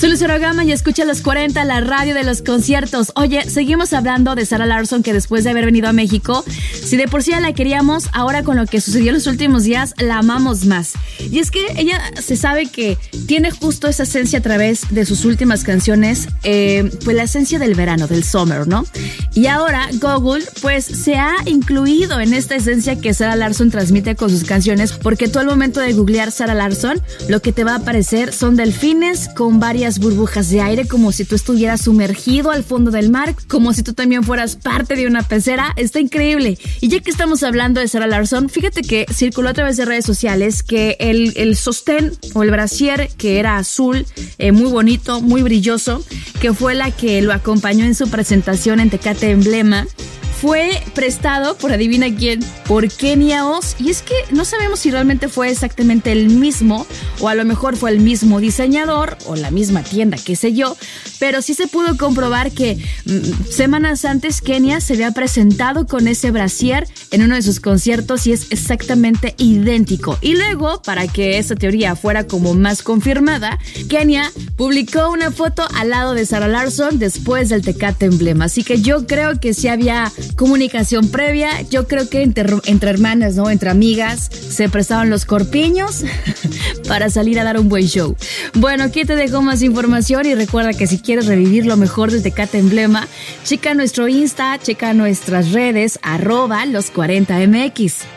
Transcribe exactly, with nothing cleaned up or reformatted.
Soy Lucero Gama y escucha Los cuarenta, la radio de los conciertos. Oye, seguimos hablando de Zara Larsson, que después de haber venido a México, si de por sí ya la queríamos, ahora con lo que sucedió en los últimos días, la amamos más. Y es que ella se sabe que tiene justo esa esencia a través de sus últimas canciones, eh, pues la esencia del verano, del summer, ¿no? Y ahora Google, pues se ha incluido en esta esencia que Zara Larsson transmite con sus canciones, porque tú al momento de googlear Zara Larsson, lo que te va a aparecer son delfines con varias burbujas de aire, como si tú estuvieras sumergido al fondo del mar, como si tú también fueras parte de una pecera. Está increíble. Y ya que estamos hablando de Zara Larsson, fíjate que circuló a través de redes sociales que el, el sostén o el brasier, que era azul, eh, muy bonito, muy brilloso, que fue la que lo acompañó en su presentación en Tecate Emblema, fue prestado por adivina quién, por Kenia Oz. Y es que no sabemos si realmente fue exactamente el mismo, o a lo mejor fue el mismo diseñador o la misma tienda, qué sé yo, pero sí se pudo comprobar que mmm, semanas antes Kenia se había presentado con ese brasier en uno de sus conciertos y es exactamente idéntico. Y luego, para que esa teoría fuera como más confirmada, Kenia publicó una foto al lado de Zara Larsson después del Tecate Emblema. Así que yo creo que sí había comunicación previa. Yo creo que entre, entre hermanas, ¿no? Entre amigas se prestaban los corpiños para salir a dar un buen show. Bueno, aquí te dejo más información y recuerda que si quieres revivir lo mejor del Tecate Emblema, checa nuestro Insta, checa nuestras redes, arroba los cuarenta M X.